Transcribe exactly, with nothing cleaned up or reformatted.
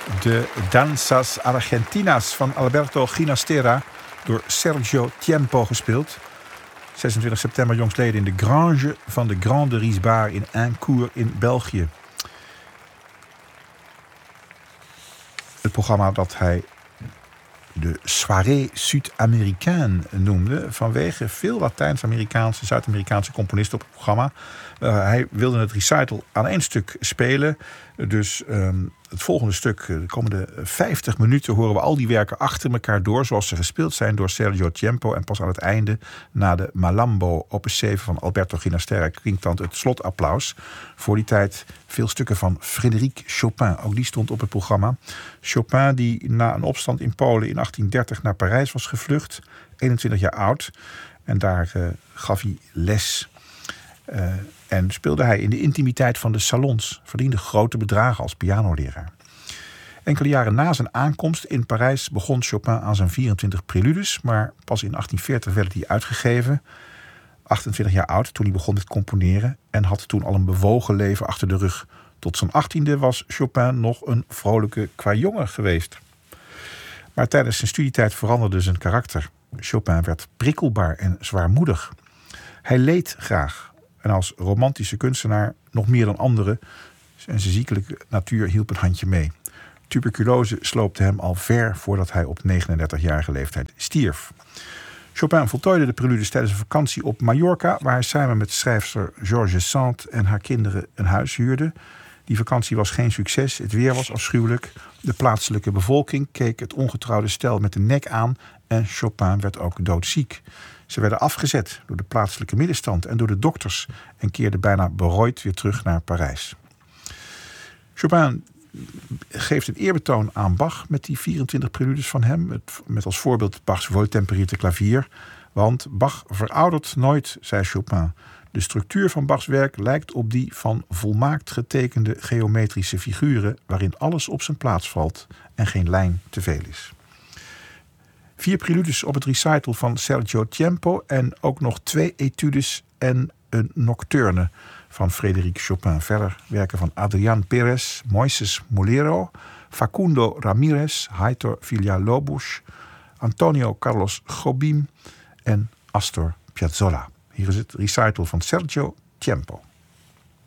de Danzas Argentinas van Alberto Ginastera door Sergio Tiempo gespeeld. zesentwintig september jongstleden in de Grange van de Grande Riesbaar in Aincourt in België. Het programma dat hij de Soirée Sud-Américaine noemde, vanwege veel Latijns-Amerikaanse, Zuid-Amerikaanse componisten op het programma. Uh, hij wilde het recital aan één stuk spelen. Dus um, het volgende stuk, de komende vijftig minuten, horen we al die werken achter elkaar door, zoals ze gespeeld zijn door Sergio Tiempo. En pas aan het einde, na de Malambo opus zeven van Alberto Ginastera, klinkt dan het slotapplaus. Voor die tijd veel stukken van Frédéric Chopin. Ook die stond op het programma. Chopin, die na een opstand in Polen in achttien dertig naar Parijs was gevlucht, eenentwintig jaar oud. En daar uh, gaf hij les. Uh, en speelde hij in de intimiteit van de salons, verdiende grote bedragen als pianoleraar. Enkele jaren na zijn aankomst in Parijs begon Chopin aan zijn vierentwintig preludes, maar pas in achttien veertig werd die uitgegeven. achtentwintig jaar oud toen hij begon met componeren en had toen al een bewogen leven achter de rug. Tot zijn achttiende was Chopin nog een vrolijke kwajongen geweest. Maar tijdens zijn studietijd veranderde zijn karakter. Chopin werd prikkelbaar en zwaarmoedig. Hij leed graag. En als romantische kunstenaar nog meer dan anderen. En zijn ziekelijke natuur hielp een handje mee. Tuberculose sloopte hem al ver voordat hij op negenendertigjarige leeftijd stierf. Chopin voltooide de preludes tijdens een vakantie op Mallorca, waar hij samen met schrijfster Georges Sand en haar kinderen een huis huurde. Die vakantie was geen succes, het weer was afschuwelijk. De plaatselijke bevolking keek het ongetrouwde stel met de nek aan en Chopin werd ook doodziek. Ze werden afgezet door de plaatselijke middenstand en door de dokters en keerden bijna berooid weer terug naar Parijs. Chopin geeft een eerbetoon aan Bach met die vierentwintig preludes van hem, met als voorbeeld Bachs weltempereerde klavier. Want Bach veroudert nooit, zei Chopin. De structuur van Bachs werk lijkt op die van volmaakt getekende geometrische figuren, waarin alles op zijn plaats valt en geen lijn te veel is. Vier preludes op het recital van Sergio Tiempo en ook nog twee etudes en een nocturne van Frédéric Chopin. Verder werken van Adrián Pérez, Moises Molero, Facundo Ramírez, Heitor Villa-Lobos, Antonio Carlos Jobim en Astor Piazzolla. Hier is het recital van Sergio Tiempo.